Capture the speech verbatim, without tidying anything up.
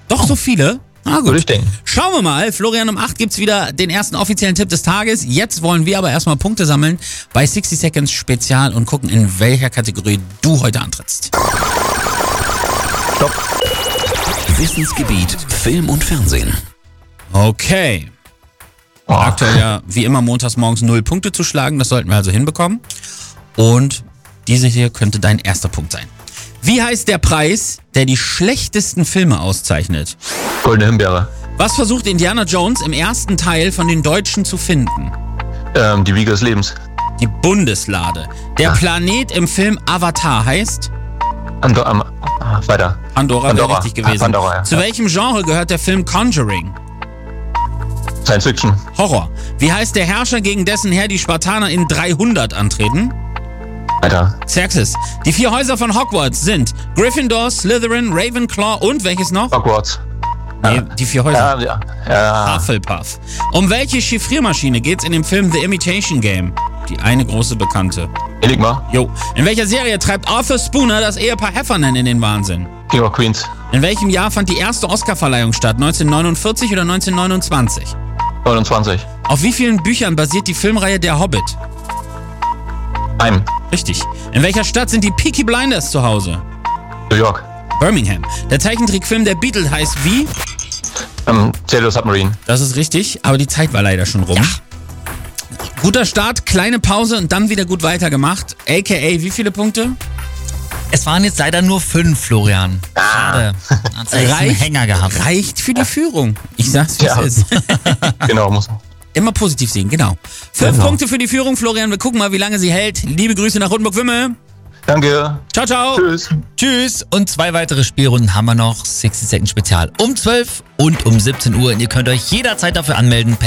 Doch so viele? Na gut. Würde ich denken. Schauen wir mal. Florian, um acht gibt's wieder den ersten offiziellen Tipp des Tages. Jetzt wollen wir aber erstmal Punkte sammeln bei sixty Seconds Spezial und gucken, in welcher Kategorie du heute antrittst. Stopp. Wissensgebiet Film und Fernsehen. Okay. Oh. Aktuell ja wie immer montags morgens null Punkte zu schlagen. Das sollten wir also hinbekommen. Und diese hier könnte dein erster Punkt sein. Wie heißt der Preis, der die schlechtesten Filme auszeichnet? Goldene Himbeere. Was versucht Indiana Jones im ersten Teil von den Deutschen zu finden? Ähm, die Wiege des Lebens. Die Bundeslade. Der Planet im Film Avatar heißt? Andor ähm, ah, weiter. Pandora, wäre richtig gewesen. Pandora, ja. Zu welchem Genre gehört der Film Conjuring? Science Fiction. Horror. Wie heißt der Herrscher, gegen dessen Heer die Spartaner in dreihundert antreten? Weiter. Xerxes. Die vier Häuser von Hogwarts sind Gryffindor, Slytherin, Ravenclaw und welches noch? Hogwarts. Nee, die vier Häuser. Ja, ja. ja. Hufflepuff. Um welche Chiffriermaschine geht's in dem Film The Imitation Game? Die eine große Bekannte. Enigma. Jo. In welcher Serie treibt Arthur Spooner das Ehepaar Heffernan in den Wahnsinn? King of Queens. In welchem Jahr fand die erste Oscarverleihung statt? neunzehnhundertneunundvierzig oder neunzehnhundertneunundzwanzig? neunundzwanzig. Auf wie vielen Büchern basiert die Filmreihe Der Hobbit? Ein. Richtig. In welcher Stadt sind die Peaky Blinders zu Hause? New York. Birmingham. Der Zeichentrickfilm Der Beatles heißt wie? Ähm, Sailor Submarine. Das ist richtig, aber die Zeit war leider schon rum. Ja. Guter Start, kleine Pause und dann wieder gut weitergemacht. A K A wie viele Punkte? Es waren jetzt leider nur fünf, Florian. Schade. Hat's echt einen Hänger gehabt. Reicht für die Führung. Ich sag's, wie Ja. es ist. Genau, muss. Immer positiv sehen, genau. Fünf Genau. Punkte für die Führung, Florian. Wir gucken mal, wie lange sie hält. Liebe Grüße nach Rotenburg-Wimme. Danke. Ciao, ciao. Tschüss. Tschüss. Und zwei weitere Spielrunden haben wir noch. sixty Seconds Spezial um zwölf und um siebzehn Uhr. Und ihr könnt euch jederzeit dafür anmelden per